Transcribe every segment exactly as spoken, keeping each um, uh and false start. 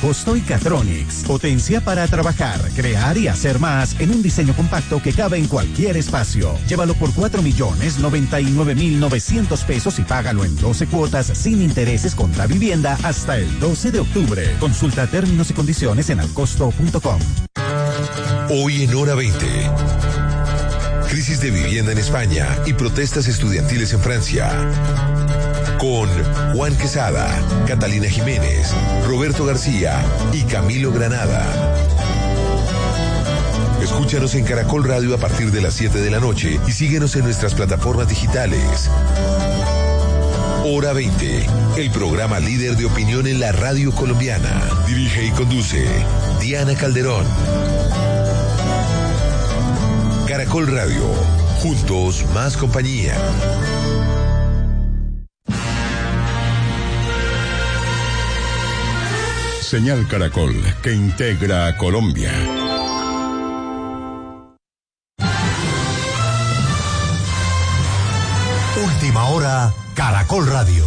Costo y Catronics. Potencia para trabajar, crear y hacer más en un diseño compacto que cabe en cualquier espacio. Llévalo por cuatro millones noventa y nueve mil novecientos pesos y págalo en doce cuotas sin intereses contra vivienda hasta el doce de octubre. Consulta términos y condiciones en alcosto punto com. Hoy en Hora veinte. Crisis de vivienda en España y protestas estudiantiles en Francia. Con Juan Quesada, Catalina Jiménez, Roberto García y Camilo Granada. Escúchanos en Caracol Radio a partir de las siete de la noche y síguenos en nuestras plataformas digitales. Hora veinte, el programa líder de opinión en la radio colombiana. Dirige y conduce Diana Calderón. Caracol Radio, juntos más compañía. Señal Caracol, que integra a Colombia. Última hora, Caracol Radio.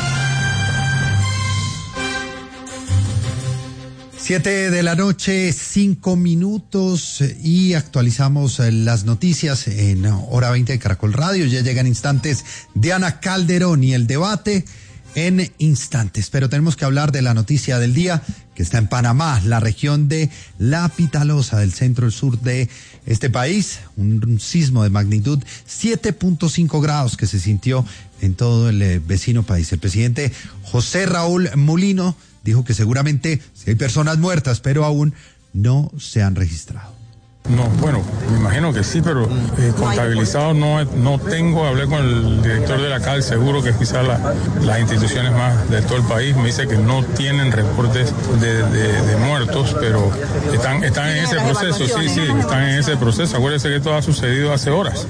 Siete de la noche, cinco minutos, y actualizamos las noticias en Hora veinte de Caracol Radio. Ya llegan instantes Diana Calderón y el debate en instantes. Pero tenemos que hablar de la noticia del día que está en Panamá, la región de La Pitalosa, del centro y sur de este país. Un sismo de magnitud siete punto cinco grados que se sintió en todo el eh, vecino país. El presidente José Raúl Mulino dijo que seguramente sí hay personas muertas, pero aún no se han registrado. No, bueno, me imagino que sí, pero eh, contabilizado no, no tengo. Hablé con el director de la C A L, seguro que quizás la, las instituciones más de todo el país me dice que no tienen reportes de, de, de muertos, pero están, están en ese proceso, sí, sí, están en ese proceso. Acuérdense que esto ha sucedido hace horas.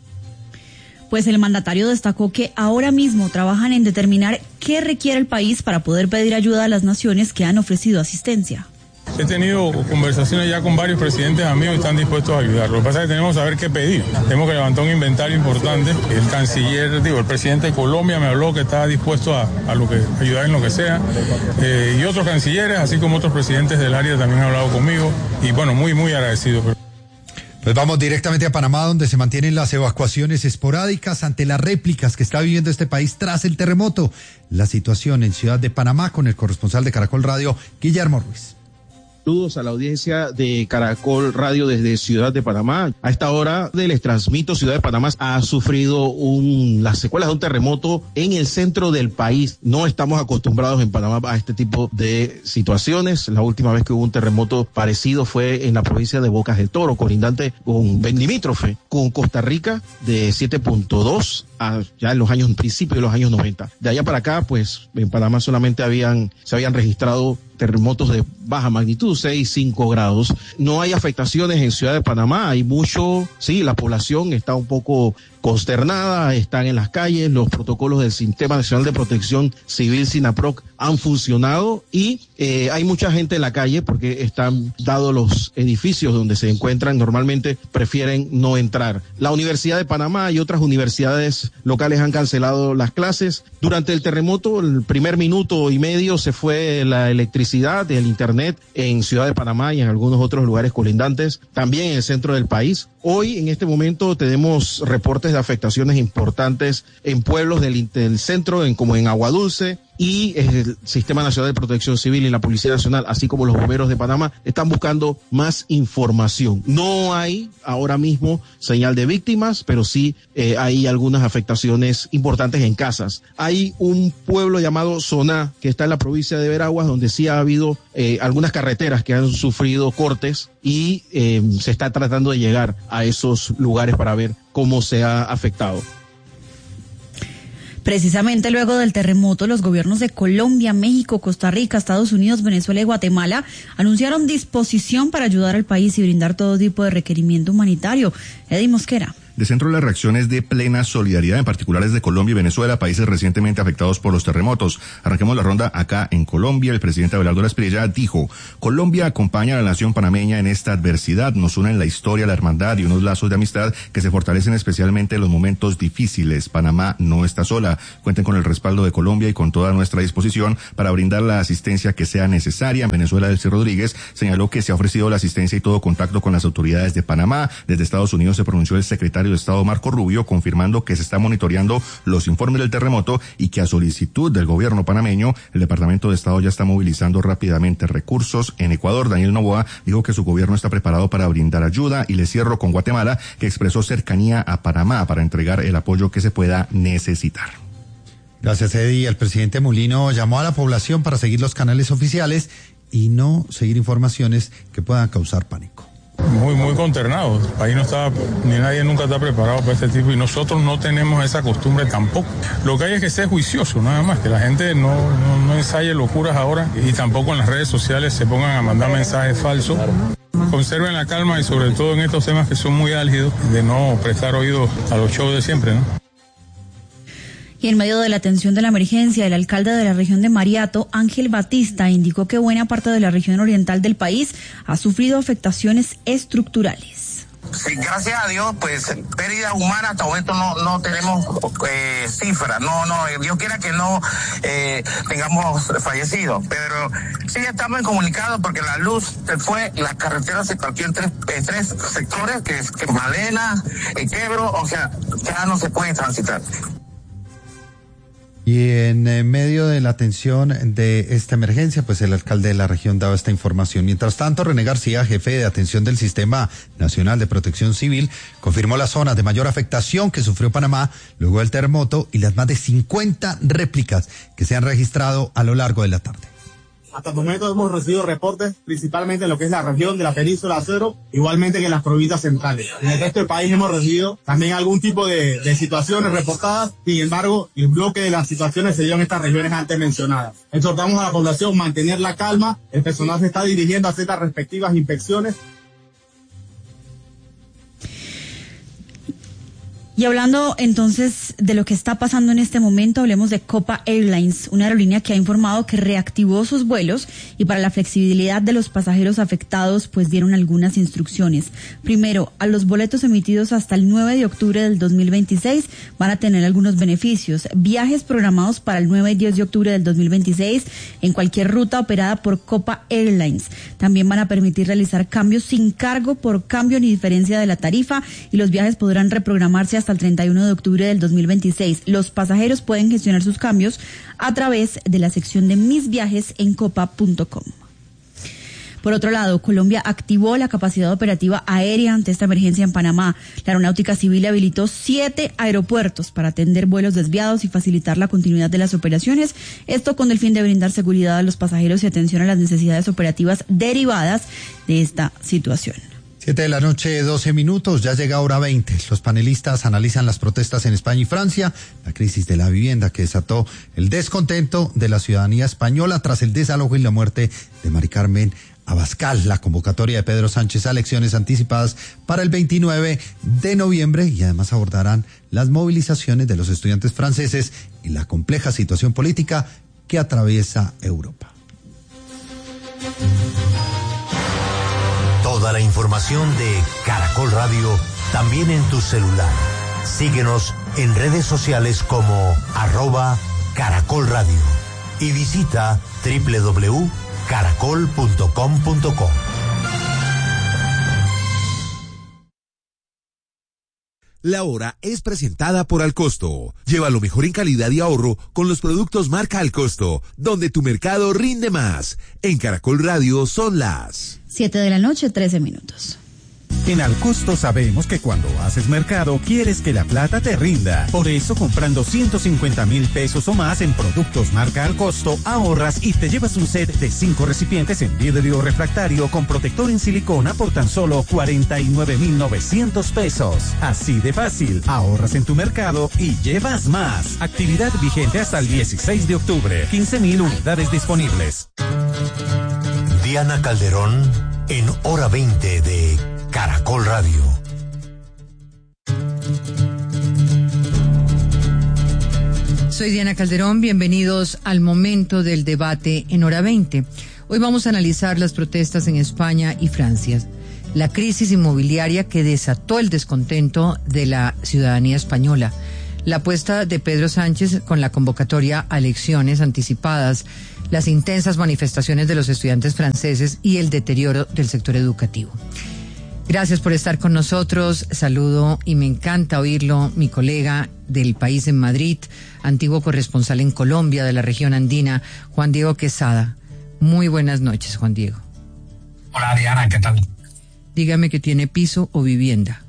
Pues el mandatario destacó que ahora mismo trabajan en determinar qué requiere el país para poder pedir ayuda a las naciones que han ofrecido asistencia. He tenido conversaciones ya con varios presidentes amigos y están dispuestos a ayudar. Lo que pasa es que tenemos que saber qué pedir. Tenemos que levantar un inventario importante. El canciller, digo, el presidente de Colombia me habló que está dispuesto a, a lo que, ayudar en lo que sea. Eh, y otros cancilleres, así como otros presidentes del área también han hablado conmigo. Y bueno, muy, muy agradecido. Pues vamos directamente a Panamá, donde se mantienen las evacuaciones esporádicas ante las réplicas que está viviendo este país tras el terremoto. La situación en Ciudad de Panamá con el corresponsal de Caracol Radio, Guillermo Ruiz. Saludos a la audiencia de Caracol Radio desde Ciudad de Panamá. A esta hora les transmito, Ciudad de Panamá ha sufrido un, las secuelas de un terremoto en el centro del país. No estamos acostumbrados en Panamá a este tipo de situaciones. La última vez que hubo un terremoto parecido fue en la provincia de Bocas del Toro, colindante con limítrofe con Costa Rica, de siete punto dos ya en los años, en principio de los años noventa. De allá para acá, pues en Panamá solamente habían, se habían registrado terremotos de baja magnitud, seis, cinco grados. No hay afectaciones en Ciudad de Panamá, hay mucho, sí, la población está un poco consternada, están en las calles, los protocolos del Sistema Nacional de Protección Civil, SINAPROC, han funcionado y eh, hay mucha gente en la calle porque están, dados los edificios donde se encuentran, normalmente prefieren no entrar. La Universidad de Panamá y otras universidades locales han cancelado las clases. Durante el terremoto, el primer minuto y medio se fue la electricidad, el internet en Ciudad de Panamá y en algunos otros lugares colindantes, también en el centro del país. Hoy, en este momento, tenemos reportes de afectaciones importantes en pueblos del, del centro, en, como en Aguadulce, y el Sistema Nacional de Protección Civil y la Policía Nacional, así como los bomberos de Panamá, están buscando más información. No hay ahora mismo señal de víctimas, pero sí eh, hay algunas afectaciones importantes en casas. Hay un pueblo llamado Soná, que está en la provincia de Veraguas, donde sí ha habido eh, algunas carreteras que han sufrido cortes y eh, se está tratando de llegar a esos lugares para ver cómo se ha afectado. Precisamente luego del terremoto, los gobiernos de Colombia, México, Costa Rica, Estados Unidos, Venezuela y Guatemala anunciaron disposición para ayudar al país y brindar todo tipo de requerimiento humanitario. Eddie Mosquera. de centro de las reacciones de plena solidaridad, en particular es de Colombia y Venezuela, países recientemente afectados por los terremotos. Arranquemos la ronda acá en Colombia. El presidente Abelardo Asprilla dijo: Colombia acompaña a la nación panameña en esta adversidad, nos unen la historia, la hermandad y unos lazos de amistad que se fortalecen especialmente en los momentos difíciles. Panamá no está sola, cuenten con el respaldo de Colombia y con toda nuestra disposición para brindar la asistencia que sea necesaria. Venezuela, Delcy Rodríguez señaló que se ha ofrecido la asistencia y todo contacto con las autoridades de Panamá. Desde Estados Unidos se pronunció el secretario de Estado Marco Rubio, confirmando que se está monitoreando los informes del terremoto y que a solicitud del gobierno panameño, el Departamento de Estado ya está movilizando rápidamente recursos. En Ecuador, Daniel Noboa dijo que su gobierno está preparado para brindar ayuda, y le cierro con Guatemala, que expresó cercanía a Panamá para entregar el apoyo que se pueda necesitar. Gracias, Eddie. El presidente Mulino llamó a la población para seguir los canales oficiales y no seguir informaciones que puedan causar pánico. Muy, muy consternado. El país no está, ni nadie nunca está preparado para este tipo, y nosotros no tenemos esa costumbre tampoco. Lo que hay es que ser juicioso, nada más, que la gente no, no, no ensaye locuras ahora, y tampoco en las redes sociales se pongan a mandar mensajes falsos. Conserven la calma, y sobre todo en estos temas que son muy álgidos, de no prestar oídos a los shows de siempre, ¿no? Y en medio de la atención de la emergencia, el alcalde de la región de Mariato, Ángel Batista, indicó que buena parte de la región oriental del país ha sufrido afectaciones estructurales. Sí, gracias a Dios, pues pérdida humana hasta el momento no, no tenemos eh, cifras, no, no, Dios quiera que no eh, tengamos fallecidos, pero sí estamos en comunicado porque la luz se fue, las carreteras se partió en tres, eh, tres sectores, que es que Malena, eh, Quebro, o sea, ya no se puede transitar. Y en medio de la atención de esta emergencia, pues el alcalde de la región daba esta información. Mientras tanto, René García, jefe de atención del Sistema Nacional de Protección Civil, confirmó las zonas de mayor afectación que sufrió Panamá luego del terremoto y las más de cincuenta réplicas que se han registrado a lo largo de la tarde. Hasta el momento hemos recibido reportes principalmente en lo que es la región de la península Acero, igualmente que en las provincias centrales. En el resto del país hemos recibido también algún tipo de, de situaciones reportadas, sin embargo, el bloque de las situaciones se dio en estas regiones antes mencionadas. Exhortamos a la población a mantener la calma, el personal se está dirigiendo a hacer las respectivas inspecciones. Y hablando entonces de lo que está pasando en este momento, hablemos de Copa Airlines, una aerolínea que ha informado que reactivó sus vuelos, y para la flexibilidad de los pasajeros afectados, pues dieron algunas instrucciones. Primero, a los boletos emitidos hasta el nueve de octubre del dos mil veintiséis van a tener algunos beneficios. Viajes programados para el nueve y diez de octubre del dos mil veintiséis en cualquier ruta operada por Copa Airlines. También van a permitir realizar cambios sin cargo por cambio ni diferencia de la tarifa, y los viajes podrán reprogramarse hasta el treinta y uno de octubre del dos mil veintiséis. Los pasajeros pueden gestionar sus cambios a través de la sección de Mis Viajes en copa punto com. Por otro lado, Colombia activó la capacidad operativa aérea ante esta emergencia en Panamá. La Aeronáutica Civil habilitó siete aeropuertos para atender vuelos desviados y facilitar la continuidad de las operaciones. Esto con el fin de brindar seguridad a los pasajeros y atención a las necesidades operativas derivadas de esta situación. Siete de la noche, doce minutos, ya llega hora veinte. Los panelistas analizan las protestas en España y Francia, la crisis de la vivienda que desató el descontento de la ciudadanía española tras el desalojo y la muerte de Mari Carmen Abascal, la convocatoria de Pedro Sánchez a elecciones anticipadas para el veintinueve de noviembre, y además abordarán las movilizaciones de los estudiantes franceses y la compleja situación política que atraviesa Europa. Toda la información de Caracol Radio también en tu celular. Síguenos en redes sociales como arroba Caracol Radio y visita doble u doble u doble u punto caracol punto com punto co. La hora es presentada por Alcosto. Lleva lo mejor en calidad y ahorro con los productos marca Alcosto, donde tu mercado rinde más. En Caracol Radio son las siete de la noche, trece minutos. En Alcosto sabemos que cuando haces mercado quieres que la plata te rinda. Por eso, comprando ciento cincuenta mil pesos o más en productos marca Alcosto, ahorras y te llevas un set de cinco recipientes en vidrio refractario con protector en silicona por tan solo cuarenta y nueve mil novecientos pesos. Así de fácil, ahorras en tu mercado y llevas más. Actividad vigente hasta el dieciséis de octubre. quince mil unidades disponibles. Diana Calderón en Hora veinte de Caracol Radio. Soy Diana Calderón, bienvenidos al momento del debate en Hora veinte. Hoy vamos a analizar las protestas en España y Francia, la crisis inmobiliaria que desató el descontento de la ciudadanía española, la apuesta de Pedro Sánchez con la convocatoria a elecciones anticipadas, las intensas manifestaciones de los estudiantes franceses y el deterioro del sector educativo. Gracias por estar con nosotros. Saludo y me encanta oírlo, mi colega del país en Madrid, antiguo corresponsal en Colombia de la región andina, Juan Diego Quesada. Muy buenas noches, Juan Diego. Hola, Diana, ¿qué tal? Dígame que tiene piso o vivienda.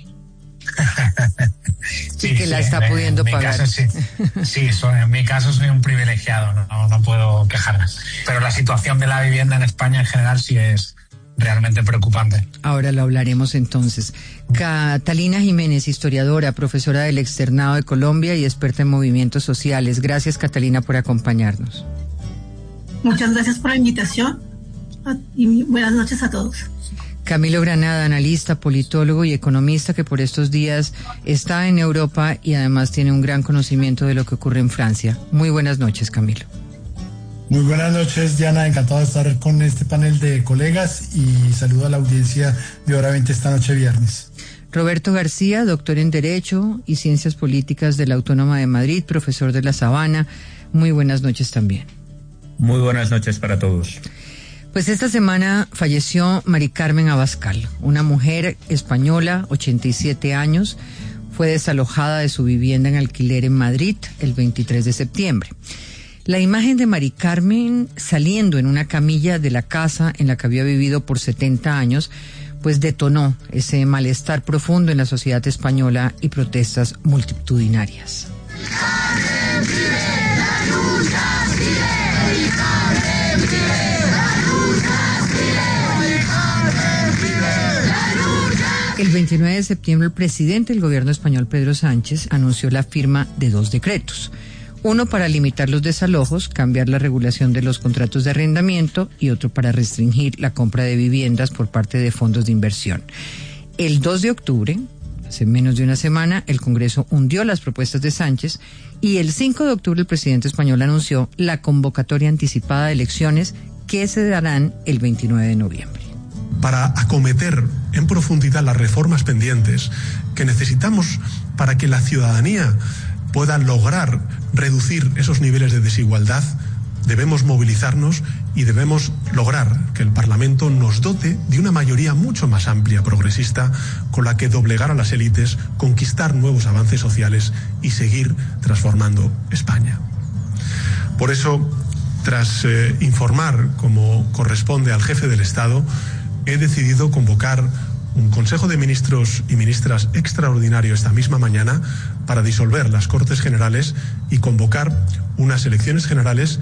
Sí, y que sí, la está en, pudiendo en pagar. Caso, sí, sí soy, en mi caso soy un privilegiado, no, no puedo quejarme. Pero la situación de la vivienda en España en general sí es realmente preocupante. Ahora lo hablaremos entonces. Catalina Jiménez, historiadora, profesora del Externado de Colombia y experta en movimientos sociales. Gracias, Catalina, por acompañarnos. Muchas gracias por la invitación y buenas noches a todos. Camilo Granada, analista, politólogo y economista que por estos días está en Europa y además tiene un gran conocimiento de lo que ocurre en Francia. Muy buenas noches, Camilo. Muy buenas noches, Diana, encantado de estar con este panel de colegas y saludo a la audiencia de Hora veinte esta noche viernes. Roberto García, doctor en Derecho y Ciencias Políticas de la Autónoma de Madrid, profesor de La Sabana. Muy buenas noches también. Muy buenas noches para todos. Pues esta semana falleció Mari Carmen Abascal, una mujer española, ochenta y siete años, fue desalojada de su vivienda en alquiler en Madrid el veintitrés de septiembre. La imagen de Mari Carmen saliendo en una camilla de la casa en la que había vivido por setenta años, pues detonó ese malestar profundo en la sociedad española y protestas multitudinarias. El veintinueve de septiembre, el presidente del gobierno español, Pedro Sánchez, anunció la firma de dos decretos. Uno para limitar los desalojos, cambiar la regulación de los contratos de arrendamiento y otro para restringir la compra de viviendas por parte de fondos de inversión. El dos de octubre, hace menos de una semana, el Congreso hundió las propuestas de Sánchez y el cinco de octubre el presidente español anunció la convocatoria anticipada de elecciones que se darán el veintinueve de noviembre. Para acometer en profundidad las reformas pendientes que necesitamos para que la ciudadanía pueda lograr reducir esos niveles de desigualdad, debemos movilizarnos y debemos lograr que el Parlamento nos dote de una mayoría mucho más amplia, progresista, con la que doblegar a las élites, conquistar nuevos avances sociales y seguir transformando España. Por eso, tras eh, informar, como corresponde al jefe del Estado, he decidido convocar un Consejo de Ministros y Ministras extraordinario esta misma mañana para disolver las Cortes Generales y convocar unas elecciones generales.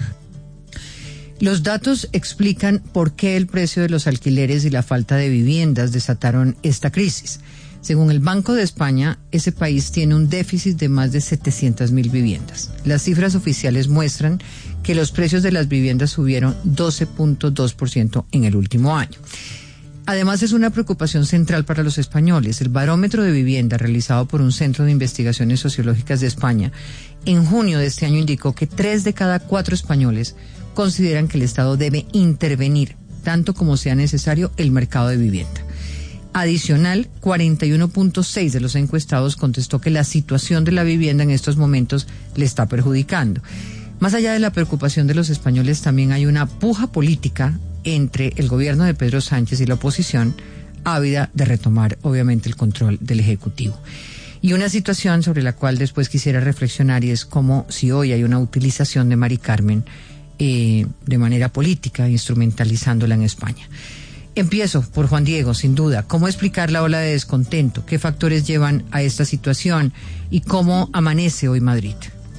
Los datos explican por qué el precio de los alquileres y la falta de viviendas desataron esta crisis. Según el Banco de España, ese país tiene un déficit de más de setecientas mil viviendas. Las cifras oficiales muestran que los precios de las viviendas subieron doce punto dos por ciento en el último año. Además, es una preocupación central para los españoles. El barómetro de vivienda realizado por un centro de investigaciones sociológicas de España en junio de este año indicó que tres de cada cuatro españoles consideran que el Estado debe intervenir, tanto como sea necesario, el mercado de vivienda. Adicional, cuarenta y uno punto seis de los encuestados contestó que la situación de la vivienda en estos momentos le está perjudicando. Más allá de la preocupación de los españoles, también hay una puja política entre el gobierno de Pedro Sánchez y la oposición, ávida de retomar, obviamente, el control del Ejecutivo. Y una situación sobre la cual después quisiera reflexionar y es como si hoy hay una utilización de Mari Carmen eh, de manera política, instrumentalizándola en España. Empiezo por Juan Diego, sin duda. ¿Cómo explicar la ola de descontento? ¿Qué factores llevan a esta situación? ¿Y cómo amanece hoy Madrid?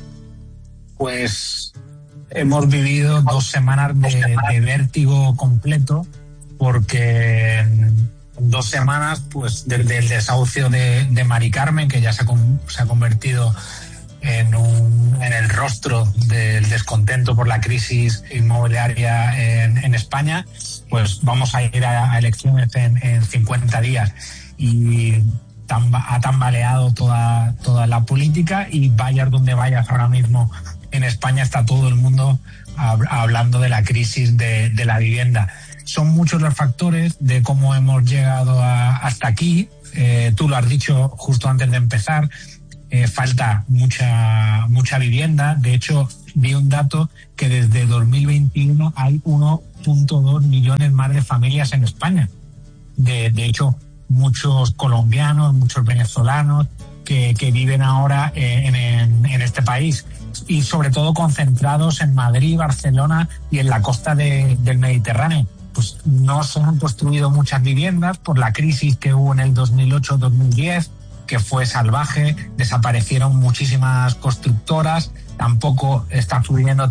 Pues hemos vivido dos semanas de, de vértigo completo, porque en dos semanas, pues desde el desahucio de, de Mari Carmen, que ya se ha, se ha convertido en, un, en el rostro del descontento por la crisis inmobiliaria en, en España, pues vamos a ir a, a elecciones en, en cincuenta días. Y tamba, ha tambaleado toda, toda la política, y vayas donde vayas ahora mismo en España está todo el mundo hab, hablando de la crisis de, de la vivienda. Son muchos los factores de cómo hemos llegado a, hasta aquí. Eh, tú lo has dicho justo antes de empezar. Eh, falta mucha mucha vivienda. De hecho, vi un dato que desde dos mil veintiuno hay uno punto dos millones más de familias en España. De, de hecho, muchos colombianos, muchos venezolanos que, que viven ahora en, en, en este país, y sobre todo concentrados en Madrid, Barcelona y en la costa de, del Mediterráneo. Pues no se han construido muchas viviendas por la crisis que hubo en el dos mil ocho dos mil diez, que fue salvaje, desaparecieron muchísimas constructoras, tampoco está fluyendo